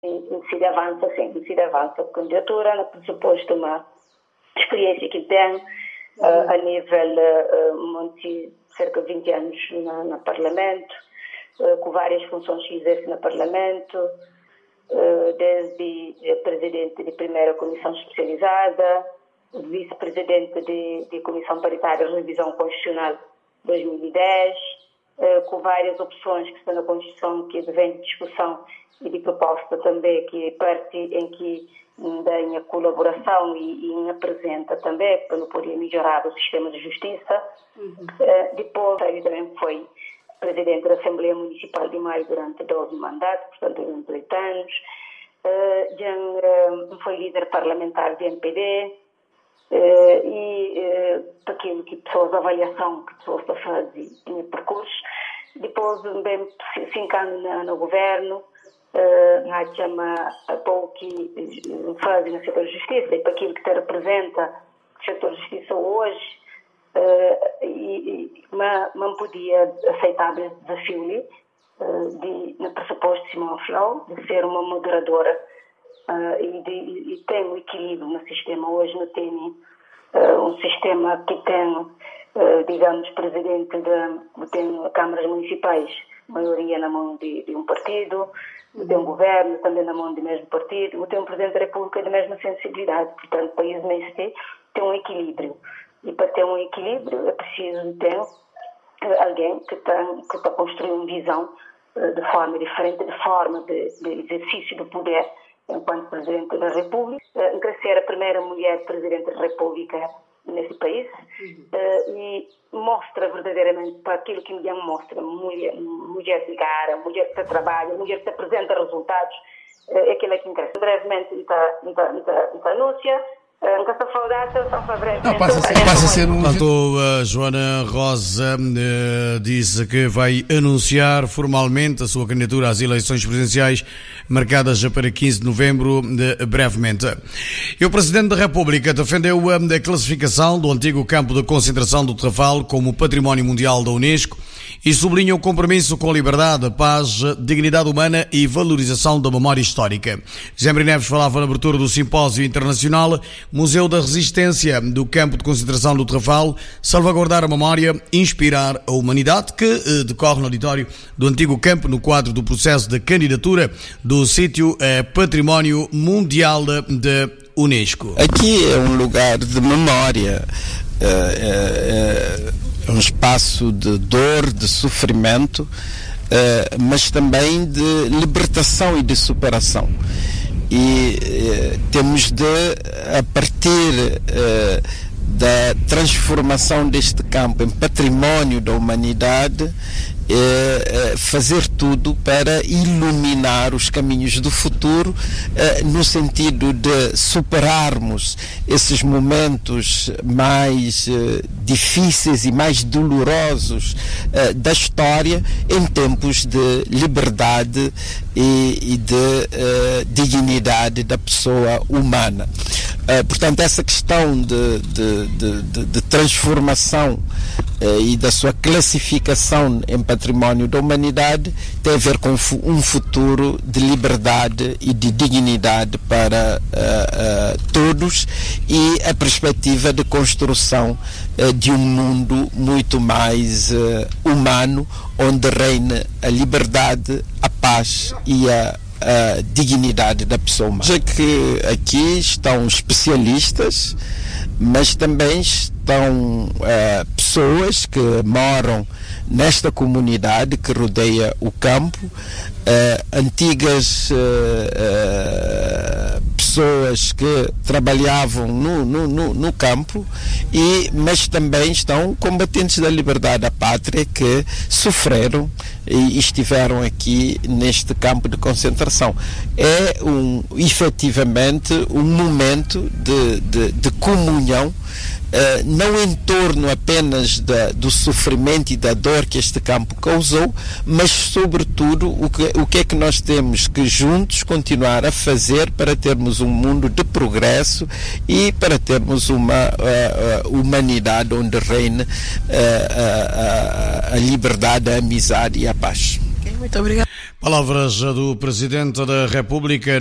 se avança, sim, se avança a candidatura, no pressuposto uma experiência que tem a nível cerca de 20 anos no Parlamento, com várias funções que exerce no Parlamento, desde presidente de primeira comissão especializada, vice-presidente de Comissão Paritária de Revisão Constitucional 2010, com várias opções que estão na Constituição, que vem de discussão e de proposta também, que parte em que tem a colaboração e apresenta também para poder melhorar o sistema de justiça. Depois ele também foi presidente da Assembleia Municipal de Maio durante 12 mandatos, portanto durante 8 anos. Foi líder parlamentar do MPD, para aquilo que pessoas, a avaliação que pessoas estão a fazer em percurso. Depois, bem, 5 anos no governo, na chama a pouco que faz no setor de justiça, e para aquilo que te representa o setor de justiça hoje, mas não podia aceitar o desafio no pressuposto de Simão Flow, de ser uma moderadora e tem um equilíbrio no sistema. Hoje não tem um sistema que tem, digamos, presidente tem câmaras municipais, maioria na mão de um partido, tem um governo também na mão do mesmo partido, tem um presidente da República da mesma sensibilidade. Portanto, o país nesse tem um equilíbrio. E para ter um equilíbrio é preciso ter alguém que está a construir uma visão de forma diferente, de forma de exercício do poder enquanto Presidente da República. Ser a primeira mulher Presidente da República nesse país e mostra verdadeiramente para aquilo que me mostra, mulher de cara, mulher que trabalha, mulher que apresenta resultados, é aquilo que interessa. Brevemente, está anúncia. Passa a ser um... Portanto, a Joana Rosa disse que vai anunciar formalmente a sua candidatura às eleições presidenciais marcadas para 15 de novembro, brevemente. E o Presidente da República defendeu a classificação do antigo campo de concentração do Tarrafal como Património Mundial da Unesco e sublinha o compromisso com a liberdade, paz, dignidade humana e valorização da memória histórica. José Maria Neves falava na abertura do Simpósio Internacional Museu da Resistência do Campo de Concentração do Tarrafal, salvaguardar a memória, inspirar a humanidade, que decorre no auditório do antigo campo no quadro do processo de candidatura do sítio Património Mundial da Unesco. Aqui é um lugar de memória, um espaço de dor, de sofrimento, mas também de libertação e de superação. E temos de, a partir da transformação deste campo em património da humanidade, fazer tudo para iluminar os caminhos do futuro, no sentido de superarmos esses momentos mais difíceis e mais dolorosos da história em tempos de liberdade e de dignidade da pessoa humana. Portanto, essa questão de transformação e da sua classificação em património da humanidade tem a ver com um futuro de liberdade e de dignidade para todos, e a perspectiva de construção de um mundo muito mais humano, onde reine a liberdade, a paz e a dignidade da pessoa humana. Já que aqui estão especialistas, mas também estão pessoas que moram nesta comunidade que rodeia o campo, antigas pessoas que trabalhavam no campo, mas também estão combatentes da liberdade da pátria que sofreram e estiveram aqui neste campo de concentração. É efetivamente um momento de comunhão, não em torno apenas do sofrimento e da dor que este campo causou, mas sobretudo o que é que nós temos que juntos continuar a fazer para termos um mundo de progresso e para termos uma humanidade onde reine a liberdade, a amizade e a paz. Muito obrigada. Palavras do Presidente da República.